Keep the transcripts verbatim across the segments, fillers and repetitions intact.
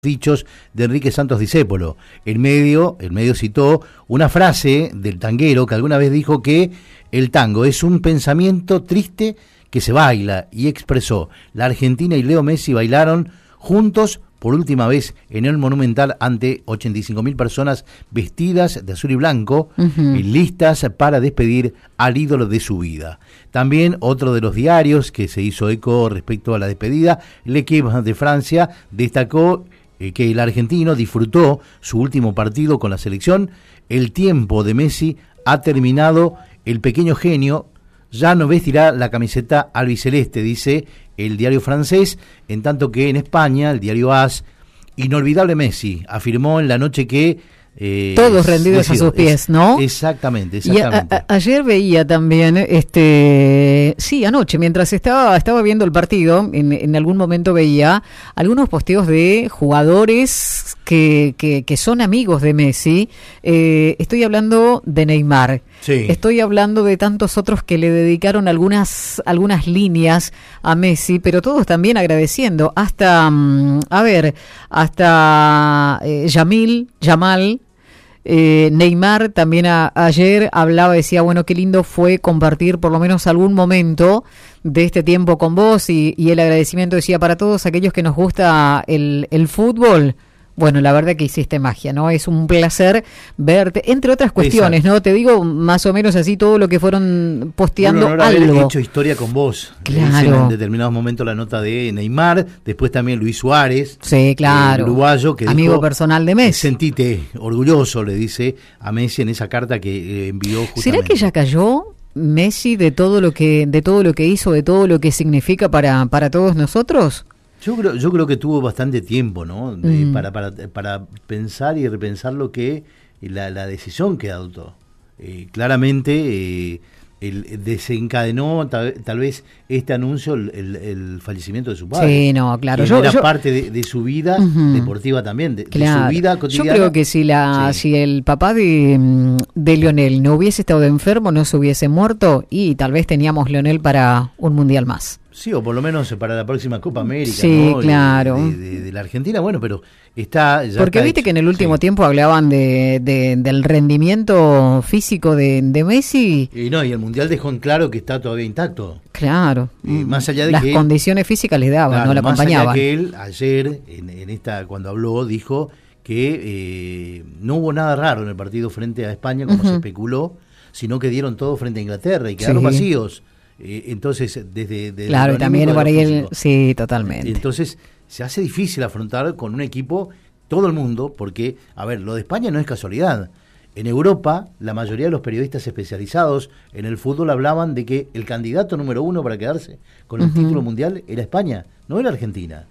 dichos de Enrique Santos Discépolo. El medio, el medio citó una frase del tanguero que alguna vez dijo que el tango es un pensamiento triste que se baila, y expresó: la Argentina y Leo Messi bailaron juntos por última vez en el Monumental ante ochenta y cinco mil personas vestidas de azul y blanco, uh-huh. y listas para despedir al ídolo de su vida. También otro de los diarios que se hizo eco respecto a la despedida, L'Équipe de Francia, destacó que el argentino disfrutó su último partido con la selección. El tiempo de Messi ha terminado, el pequeño genio ya no vestirá la camiseta albiceleste, dice el diario francés, en tanto que en España, el diario A S, inolvidable Messi, afirmó en la noche que Eh, todos rendidos decido, a sus pies, es, ¿no? Exactamente, exactamente. Y a, a, ayer veía también, este, sí, anoche, mientras estaba estaba viendo el partido, en, en algún momento veía algunos posteos de jugadores que, que, que son amigos de Messi. Eh, estoy hablando de Neymar. Sí. Estoy hablando de tantos otros que le dedicaron algunas algunas líneas a Messi, pero todos también agradeciendo. Hasta, a ver, hasta eh, Yamil, Yamal, eh, Neymar también a, ayer hablaba, decía, bueno, qué lindo fue compartir por lo menos algún momento de este tiempo con vos, y, y el agradecimiento, decía, para todos aquellos que nos gusta el, el fútbol. Bueno, la verdad que hiciste magia, ¿no? Es un placer verte, entre otras cuestiones, exacto. ¿No? Te digo más o menos así todo lo que fueron posteando, un honor algo. Haber hecho historia con vos. Claro. En determinados momentos la nota de Neymar, después también Luis Suárez. Sí, claro. El uruguayo que amigo dijo, personal de Messi. Sentite orgulloso, le dice a Messi en esa carta que envió justamente. ¿Será que ya cayó Messi de todo lo que de todo lo que hizo, de todo lo que significa para para todos nosotros? Yo creo, yo creo que tuvo bastante tiempo, ¿no? De, Mm. para, para, para pensar y repensar lo que la, la decisión que adoptó. Eh, claramente eh, el, desencadenó tal, tal vez este anuncio el, el, el fallecimiento de su padre. Sí, no, claro. Que Yo, era yo, parte de, de su vida uh-huh. deportiva también, de, claro. de su vida cotidiana. Yo creo que si la sí. si el papá de, de Lionel no hubiese estado enfermo, no se hubiese muerto, y tal vez teníamos Lionel para un mundial más. Sí, o por lo menos para la próxima Copa América, sí, ¿no? claro. De, de, de la Argentina, bueno, pero está ya. Porque está viste hecho. que en el último sí. tiempo hablaban de, de del rendimiento físico de, de Messi. Y no, y el Mundial dejó en claro que está todavía intacto. Claro. Y más allá de las que condiciones él, físicas les daban, claro, no la acompañaban. Más allá que él ayer, en, en esta cuando habló, dijo que eh, no hubo nada raro en el partido frente a España, como uh-huh. se especuló, sino que dieron todo frente a Inglaterra y quedaron sí. vacíos. Eh, entonces, desde... desde claro, y también por ahí el... Sí, totalmente. Entonces, se hace difícil afrontar con un equipo, todo el mundo, porque, a ver, lo de España no es casualidad. En Europa, la mayoría de los periodistas especializados en el fútbol hablaban de que el candidato número uno para quedarse con el uh-huh. título mundial era España, no era Argentina.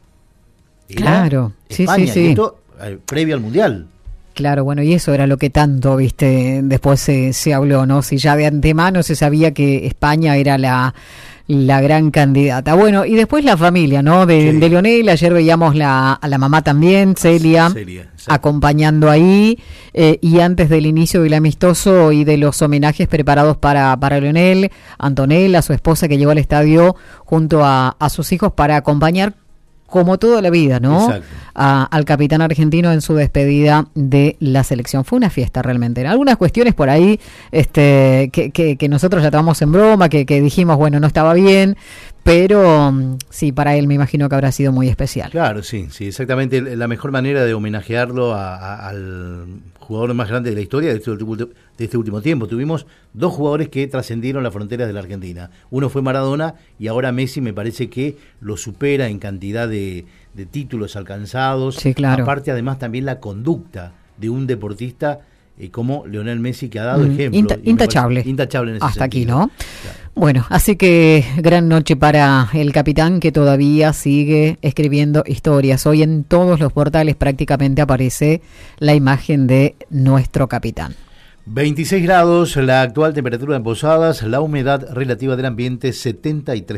Era claro, España, sí, sí, sí. Y esto eh, previo al mundial. Claro, bueno, y eso era lo que tanto, viste, después se, se habló, ¿no? Si ya de antemano se sabía que España era la, la gran candidata. Bueno, y después la familia, ¿no? De, sí. de Lionel, ayer veíamos la, a la mamá también, Celia, Celia acompañando ahí, eh, y antes del inicio del amistoso y de los homenajes preparados para, para Lionel, Antonella, su esposa, que llegó al estadio junto a, a sus hijos para acompañar, como toda la vida, ¿no? A, al capitán argentino en su despedida de la selección. Fue una fiesta realmente. Algunas cuestiones por ahí este, que, que, que nosotros ya tomamos en broma, que, que dijimos, bueno, no estaba bien, pero sí, para él me imagino que habrá sido muy especial. Claro, sí, sí, exactamente. La mejor manera de homenajearlo a, a, al jugador más grande de la historia de este, último, de este último tiempo. Tuvimos dos jugadores que trascendieron las fronteras de la Argentina. Uno fue Maradona y ahora Messi me parece que lo supera en cantidad de, de títulos alcanzados. Sí, claro. Aparte, además, también la conducta de un deportista eh, como Lionel Messi, que ha dado mm, ejemplo. Inta- intachable. Intachable en ese Hasta sentido. Aquí, ¿no? Claro. Bueno, así que gran noche para el capitán, que todavía sigue escribiendo historias. Hoy en todos los portales prácticamente aparece la imagen de nuestro capitán. veintiséis grados, la actual temperatura en Posadas, la humedad relativa del ambiente setenta y tres por ciento.